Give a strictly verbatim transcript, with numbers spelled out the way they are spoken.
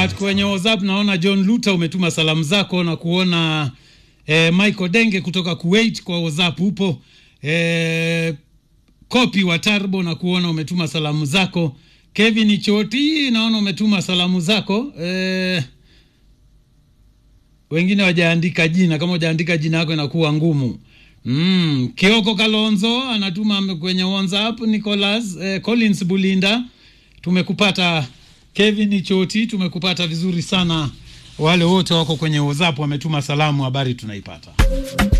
At kwenye WhatsApp naona John Luther umetuma salamu zako na kuona eh, Michael Denge kutoka Kuwait kwa WhatsApp upo. Eh, Kopi wa Tarbo na kuona umetuma salamu zako. Kevin Choti naona umetuma salamu zako. Eh, wengine wajaandika jina, kama wajaandika jina yako inakuwa ngumu. Mm, Kioko Kalonzo anatuma kwenye WhatsApp. Nicholas eh, Collins Bulinda tumekupata. Kevin Choti tumekupata vizuri sana. Wale wote wako kwenye WhatsApp wametuma salamu, habari tunaipata.